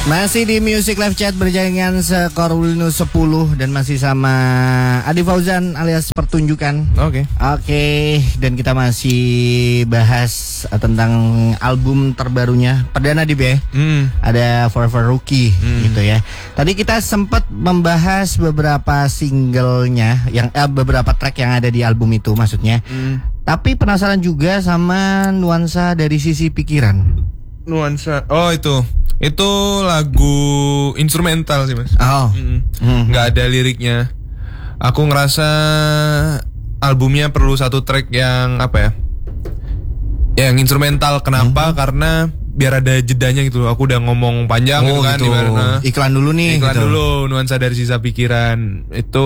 Masih di Music Live Chat berjalan Sekorulino 10 dan masih sama Adi Fauzan alias Pertunjukan. Oke, dan kita masih bahas tentang album terbarunya Perdana di B. Ada Forever Rookie gitu ya. Tadi kita sempat membahas beberapa singlenya yang beberapa track yang ada di album itu maksudnya. Tapi penasaran juga sama nuansa dari sisi pikiran. Nuansa. Oh itu lagu instrumental sih mas. Nggak ada liriknya. Aku ngerasa albumnya perlu satu track yang apa ya, yang instrumental. Kenapa? Karena biar ada jedanya gitu. Aku udah ngomong panjang gitu kan. Iklan dulu nih. Iklan gitu. dulu. Nuansa dari sisa pikiran itu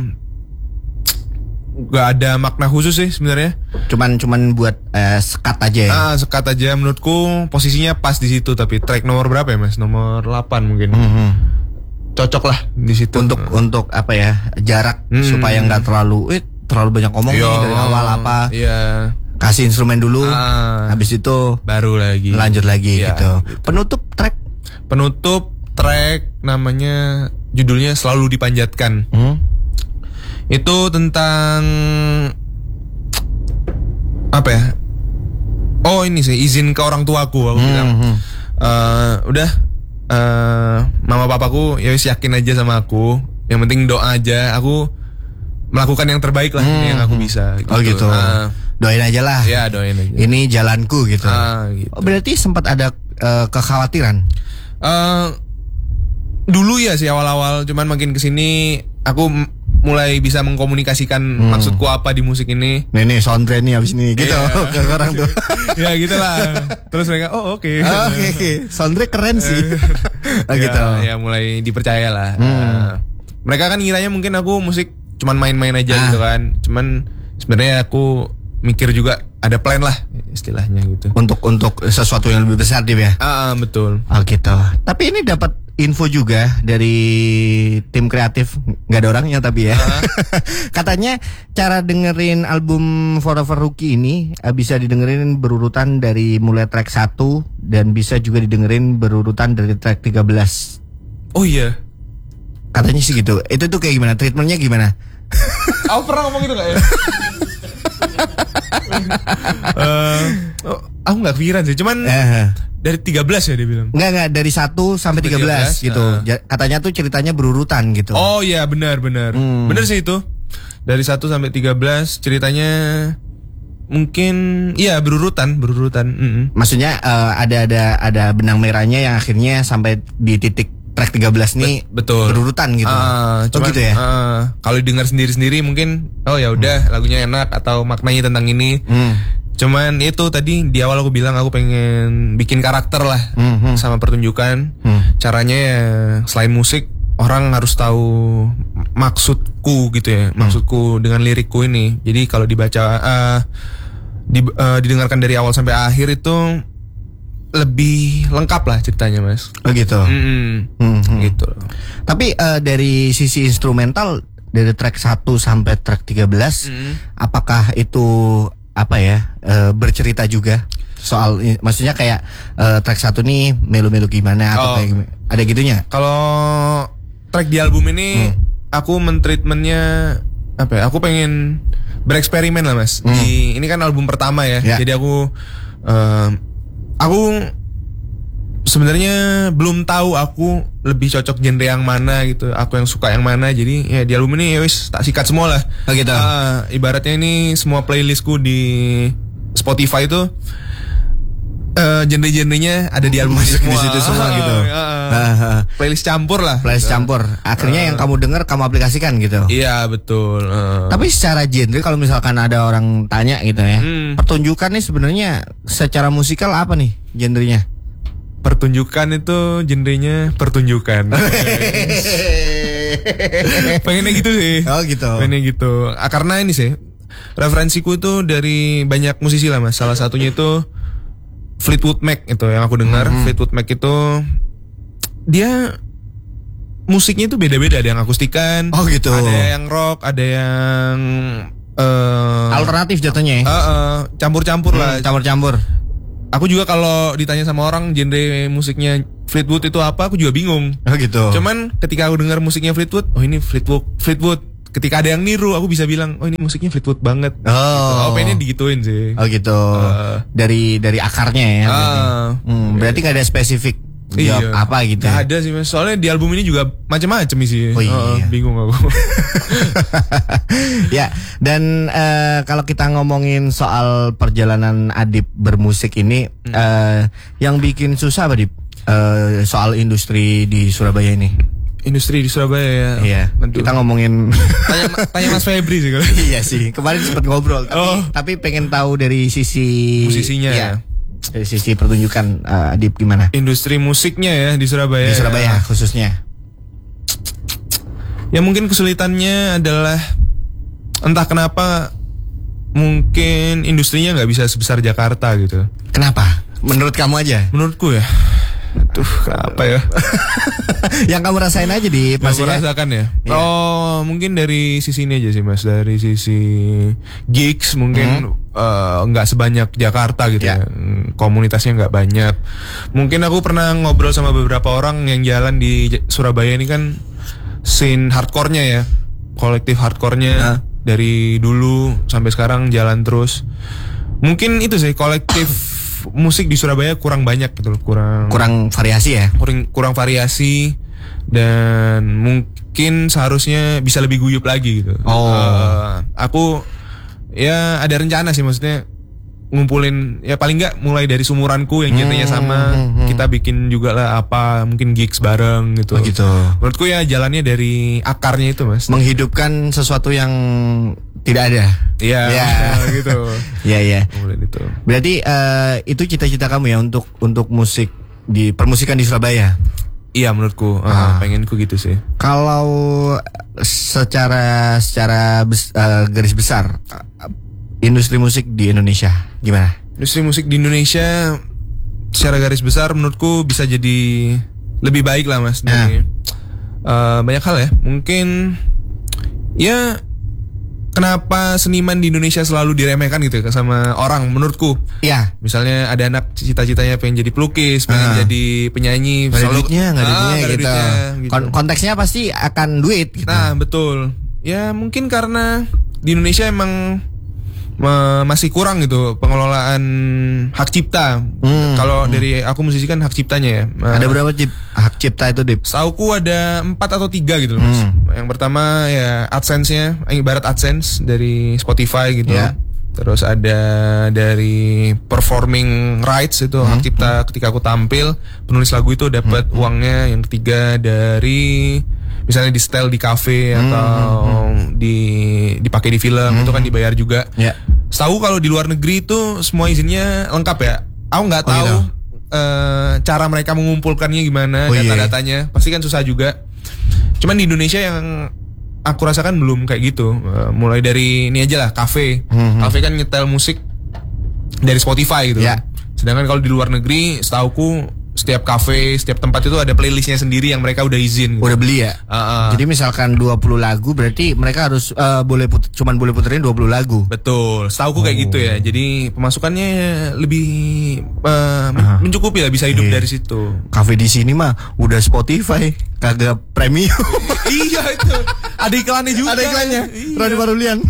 gak ada makna khusus sih sebenarnya. Cuman buat sekat aja ya. Sekat aja menurutku posisinya pas di situ. Tapi track nomor berapa ya mas? Nomor 8 mungkin. Cocok lah di situ. Untuk apa ya? Jarak supaya nggak terlalu banyak ngomong nih dari awal apa. Iya. Kasih instrumen dulu. Habis itu baru lagi. Lanjut lagi gitu. Penutup track namanya, judulnya Selalu Dipanjatkan. Itu tentang apa ya? Oh ini sih, izin ke orang tuaku. Aku bilang mama papaku ya wis yakin aja sama aku. Yang penting doa aja. Aku melakukan yang terbaik lah yang aku bisa gitu. Oh gitu. Doain aja lah. Ya doain aja. Ini jalanku gitu. Gitu. Oh, berarti sempat ada kekhawatiran? Dulu ya sih awal-awal. Cuman makin kesini aku mulai bisa mengkomunikasikan maksudku apa di musik ini. Nih Sondre nih abis ini gitu ke orang tuh. Ya gitu lah. Terus mereka oke. Sondre keren sih. Gitu. Ya mulai dipercaya lah. Mereka kan ngiranya mungkin aku musik cuman main-main aja gitu kan. Cuman sebenarnya aku mikir juga ada plan lah istilahnya gitu. Untuk sesuatu yang lebih besar dia ya. Betul. Oh gitu. Tapi ini dapat info juga dari tim kreatif, nggak ada orangnya tapi ya. Katanya cara dengerin album Forever Rookie ini bisa didengerin berurutan dari mulai track 1 dan bisa juga didengerin berurutan dari track 13. Oh iya. Katanya sih gitu. Itu tuh kayak gimana? Treatmentnya gimana? Aku pernah ngomong gitu nggak ya? Aku nggak kepikiran sih. Cuman dari 13 ya dia bilang. Enggak dari 1 sampai 13 gitu. Katanya tuh ceritanya berurutan gitu. Oh iya benar. Benar sih itu. Dari 1 sampai 13 ceritanya mungkin iya berurutan. Maksudnya ada benang merahnya yang akhirnya sampai di titik track 13 nih betul berurutan gitu. Cuman, gitu ya. Kalau didengar sendiri-sendiri mungkin ya udah lagunya enak atau maknanya tentang ini. Cuman itu tadi di awal aku bilang aku pengen bikin karakter lah sama pertunjukan. Caranya ya selain musik orang harus tahu maksudku gitu ya. Maksudku dengan lirikku ini. Jadi kalau dibaca didengarkan dari awal sampai akhir itu lebih lengkap lah ceritanya mas. Oh gitu. Gitu. Tapi dari sisi instrumental dari track 1 sampai track 13 apakah itu apa ya bercerita juga soal maksudnya kayak track 1 nih melu-melu gimana atau kayak ada gitunya? Kalau track di album ini aku mentreatmentnya apa ya? Aku pengen bereksperimen lah mas. Ini kan album pertama ya. Jadi aku sebenarnya belum tahu aku lebih cocok genre yang mana gitu. Aku yang suka yang mana. Jadi ya di album ini ya wis tak sikat semua lah. Gitu. Ibaratnya ini semua playlistku di Spotify itu genre-genrenya ada di album semua. Di situ semua gitu. Playlist campur lah. Playlist campur. Akhirnya yang kamu dengar kamu aplikasikan gitu. Iya betul. Tapi secara genre kalau misalkan ada orang tanya gitu ya, pertunjukan nih sebenarnya secara musikal apa nih genrenya? Pertunjukan itu genrenya pertunjukan. Pengennya gitu sih. Oh gitu. Pengennya gitu. Karena ini sih referensiku itu dari banyak musisi lah mas. Salah satunya itu Fleetwood Mac itu yang aku dengar. Fleetwood Mac itu dia musiknya itu beda-beda. Ada yang akustikan. Oh gitu. Ada yang rock. Ada yang alternatif jatuhnya. Campur-campur lah. Campur-campur. Aku juga kalau ditanya sama orang genre musiknya Fleetwood itu apa, aku juga bingung. Oh gitu. Cuman ketika aku dengar musiknya Fleetwood, oh ini Fleetwood. Ketika ada yang niru, aku bisa bilang, oh ini musiknya Fleetwood banget. Oh, gitu. Oh, pengennya digituin sih. Oh gitu. Dari akarnya ya. Berarti nggak ada spesifik jawab apa gitu. Gak ada sih Mas. Soalnya di album ini juga macam-macam sih. Oh iya. Bingung aku. Ya, dan kalau kita ngomongin soal perjalanan Adip bermusik ini, yang bikin susah apa Dip? Soal industri di Surabaya ini. Industri di Surabaya ya. Iya. Kita ngomongin tanya Mas Febri sih kalau. Iya sih. Kemarin sempat ngobrol. Tapi pengen tahu dari sisi musisinya. Ya, dari sisi pertunjukan Adip gimana? Industri musiknya ya di Surabaya. Di Surabaya khususnya. Ya mungkin kesulitannya adalah entah kenapa mungkin industrinya nggak bisa sebesar Jakarta gitu. Kenapa? Menurut kamu aja? Menurutku ya. Aduh, kenapa ya? Yang kamu rasain aja di Mas rasakan ya. Iya. Oh, mungkin dari sisi ini aja sih Mas, dari sisi gigs mungkin nggak sebanyak Jakarta gitu ya. Komunitasnya nggak banyak. Mungkin aku pernah ngobrol sama beberapa orang yang jalan di Surabaya ini kan scene hardcore-nya ya, kolektif hardcore-nya dari dulu sampai sekarang jalan terus. Mungkin itu sih kolektif musik di Surabaya kurang banyak gitu, kurang variasi ya, kurang variasi, dan mungkin seharusnya bisa lebih guyup lagi gitu. Aku ya ada rencana sih, maksudnya ngumpulin ya paling nggak mulai dari sumuranku yang genrenya sama, kita bikin juga lah apa mungkin gigs bareng gitu. Oh gitu. Menurutku ya jalannya dari akarnya itu Mas, menghidupkan sesuatu yang tidak ada. Iya. Gitu. Iya. Itu. Berarti itu cita-cita kamu ya untuk musik di permusikan di Surabaya. Iya menurutku, pengenku gitu sih. Kalau secara garis besar industri musik di Indonesia gimana? Industri musik di Indonesia secara garis besar menurutku bisa jadi lebih baik lah Mas dari banyak hal ya. Mungkin ya kenapa seniman di Indonesia selalu diremehkan gitu sama orang menurutku. Iya. Misalnya ada anak cita-citanya pengen jadi pelukis, pengen jadi penyanyi, nggak ada duitnya gitu. Gitu. Konteksnya pasti akan duit gitu. Nah betul. Ya mungkin karena di Indonesia emang masih kurang gitu pengelolaan hak cipta. Kalau dari aku musisi kan hak ciptanya ya. Ada berapa hak cipta itu, Dip? Sauku ada 4 atau 3 gitu loh Mas. Yang pertama ya AdSense-nya, ibarat AdSense dari Spotify gitu. Terus ada dari performing rights itu hak cipta ketika aku tampil, penulis lagu itu dapat uangnya. Yang ketiga dari misalnya di setel di kafe atau dipakai di film itu kan dibayar juga. Setahu kalau di luar negeri itu semua izinnya lengkap ya. Aku nggak tahu cara mereka mengumpulkannya gimana, data-datanya pasti kan susah juga. Cuman di Indonesia yang aku rasakan belum kayak gitu. Mulai dari ini aja lah, kafe kan nyetel musik dari Spotify gitu. Sedangkan kalau di luar negeri setahuku setiap kafe, setiap tempat itu ada playlistnya sendiri yang mereka udah izin. Udah beli ya? Jadi misalkan 20 lagu berarti mereka harus cuman boleh puterin 20 lagu. Betul, setauku kayak gitu ya. Jadi pemasukannya lebih mencukupi lah, bisa hidup dari situ. Kafe di sini mah udah Spotify, kagak premium. Iya itu. Ada iklannya juga. Ada iklannya. Roni Barulian.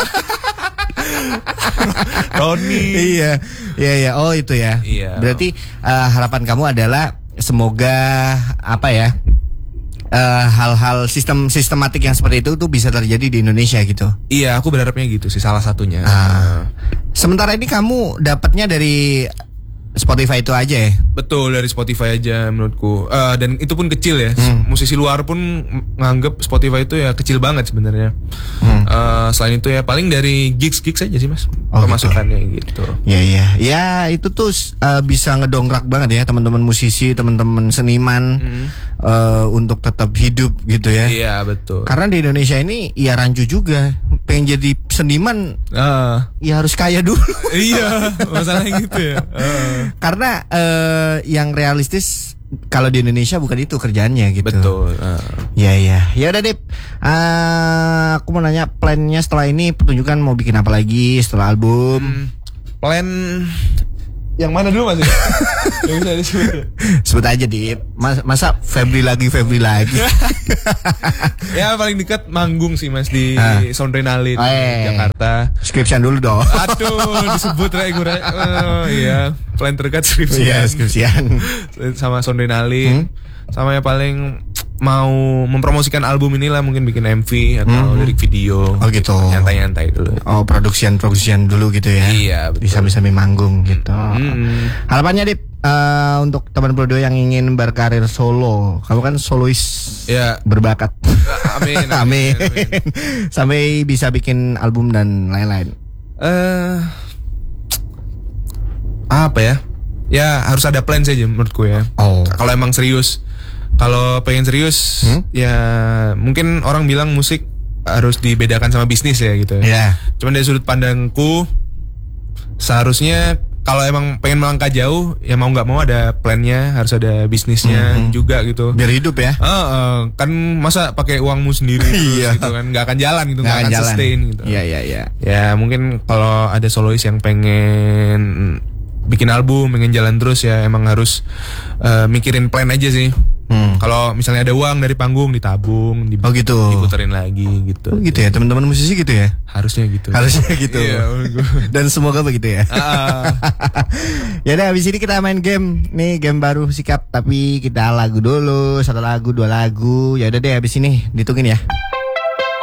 Roni. Iya. Oh itu ya. Iya. Berarti harapan kamu adalah semoga apa ya? Hal-hal sistematik yang seperti itu tuh bisa terjadi di Indonesia gitu. Iya, aku berharapnya gitu sih, salah satunya. Sementara ini kamu dapatnya dari Spotify itu aja ya? Betul, dari Spotify aja menurutku. Dan itu pun kecil ya. Musisi luar pun nganggep Spotify itu ya kecil banget sebenarnya. Selain itu ya paling dari gigs aja sih Mas. Pemasukannya gitu. Iya. Ya itu tuh bisa ngedongkrak banget ya teman-teman musisi, teman-teman seniman untuk tetap hidup gitu ya. Iya betul. Karena di Indonesia ini ya rancu juga. Pengen jadi seniman ya harus kaya dulu. Iya, masalahnya gitu ya. Karena yang realistis kalau di Indonesia bukan itu kerjaannya gitu. Betul. Ya udah Dip. Aku mau nanya plannya setelah ini pertunjukan mau bikin apa lagi setelah album? Plan Yang mana dulu Mas? Yang bisa disebut. Sebut aja Dit. Masa Febri lagi. Ya paling dekat manggung sih Mas di Soundrenalin Jakarta. Skripsian dulu dong. Aduh, disebut gue. Oh iya, plan terdekat skripsian. Iya, skripsian. Sama Soundrenalin. Sama yang paling mau mempromosikan album inilah, mungkin bikin MV atau lirik video. Oh gitu. Nyantai-nyantai dulu. Oh, produksian dulu gitu ya. Iya, betul. Bisa manggung gitu. Harapannya Dit, untuk teman Brodo yang ingin berkarir solo, kamu kan solois ya, berbakat. Amin. Amin. Sampai bisa bikin album dan lain-lain. Apa ya? Ya harus ada plan saja menurutku ya. Oh. Kalau emang serius. Kalau pengen serius, ya mungkin orang bilang musik harus dibedakan sama bisnis ya gitu. Yeah. Cuman dari sudut pandangku, seharusnya kalau emang pengen melangkah jauh, ya mau nggak mau ada plannya, harus ada bisnisnya juga gitu. Biar hidup ya. Kan masa pakai uangmu sendiri terus, gitu kan, nggak akan jalan gitu, nggak akan sustain gitu. Iya. Ya mungkin kalau ada solois yang pengen bikin album, pengen jalan terus, ya emang harus mikirin plan aja sih. Kalau misalnya ada uang dari panggung, ditabung, gitu. Diputerin lagi gitu. Oh gitu ya, teman-teman musisi gitu ya. Harusnya gitu. Iya, dan semoga begitu ya. Ya udah, habis ini kita main game. Nih game baru Sikap, tapi kita lagu dulu, 1 lagu 2 lagu. Ya udah deh, habis ini ditungguin ya.